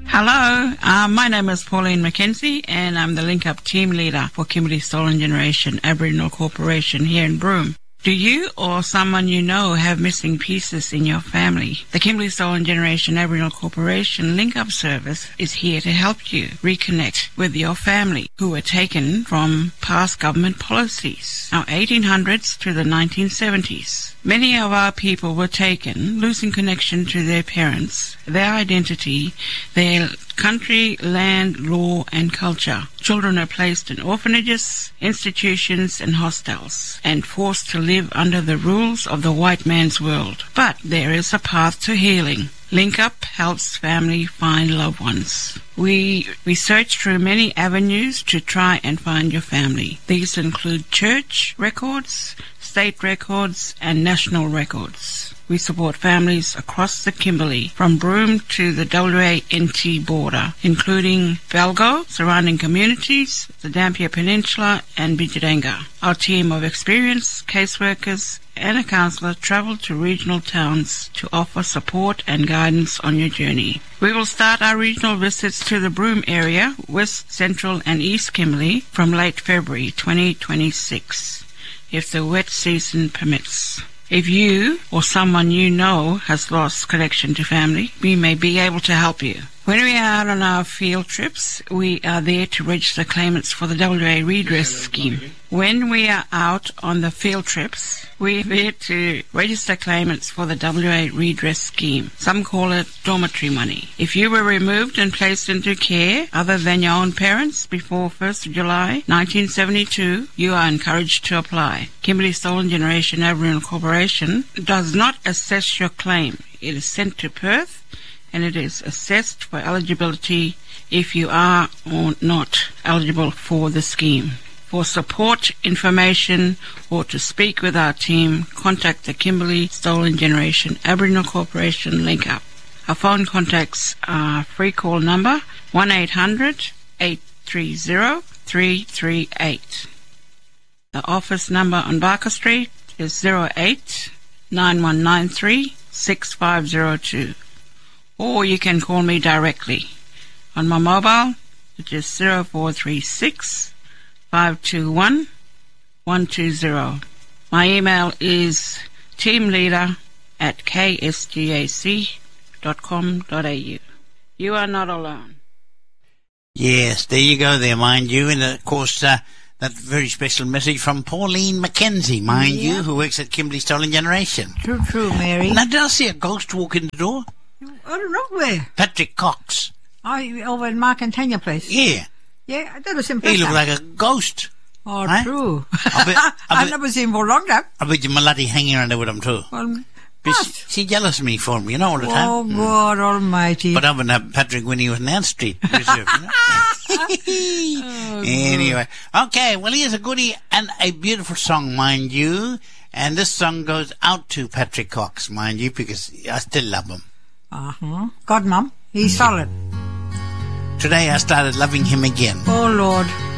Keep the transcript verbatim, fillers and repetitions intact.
Hello, uh, my name is Pauline Mackenzie and I'm the Link Up team leader for Kimberley Stolen Generation Aboriginal Corporation here in Broome. Do you or someone you know have missing pieces in your family? The Kimberley Stolen Generation Aboriginal Corporation Link Up service is here to help you reconnect with your family who were taken from past government policies, our eighteen hundreds to the nineteen seventies. Many of our people were taken, losing connection to their parents, their identity, their country, land, law and culture. Children are placed in orphanages, institutions and hostels and forced to live under the rules of the white man's world. But there is a path to healing. Link Up helps family find loved ones. We research through many avenues to try and find your family. These include church records, state records and national records. We support families across the Kimberley, from Broome to the W A N T border, including Balgo, surrounding communities, the Dampier Peninsula and Bidjiranga. Our team of experienced caseworkers and a counsellor travel to regional towns to offer support and guidance on your journey. We will start our regional visits to the Broome area, West, Central and East Kimberley from late February twenty twenty-six, if the wet season permits. If you or someone you know has lost connection to family, we may be able to help you. When we are out on our field trips, we are there to register claimants for the W A Redress Scheme. When we are out on the field trips, we are there to register claimants for the W A Redress Scheme. Some call it dormitory money. If you were removed and placed into care other than your own parents before first of July nineteen seventy-two, you are encouraged to apply. Kimberley Stolen Generation Aboriginal Corporation does not assess your claim. It is sent to Perth and it is assessed for eligibility if you are or not eligible for the scheme. For support, information, or to speak with our team, contact the Kimberley Stolen Generation Aboriginal Corporation Link Up. Our phone contacts are free call number one eight hundred, eight three zero, three three eight. The office number on Barker Street is zero eight nine one nine three six five zero two. Or you can call me directly on my mobile, which is zero four three six, five two one, one two zero. My email is teamleader at k s g a c dot com dot a u. You are not alone. Yes, there you go there, mind you. And, of course, uh, that very special message from Pauline Mackenzie, mind yeah. you, who works at Kimberley Stolen Generation. True, true, Mary. Now, did I see a ghost walk in the door? I don't know where. Patrick Cox. Oh, over in Mark and Tanya place. Yeah. Yeah, that was impressive. He looked like a ghost. Oh, eh? true. I bet, I I've bet, never seen him for long now. I bet your malady hanging around there with him too. Well, but she, she jealous of me for me, you know, all the time. Oh, God mm. almighty. But I wouldn't have Patrick when he was in Ann Street Reserve, you know. oh, anyway. Okay, well, here's a goodie and a beautiful song, mind you. And this song goes out to Patrick Cox, mind you, because I still love him. Uh-huh. God, Mum, he's solid. Today I started loving him again. Oh, Lord.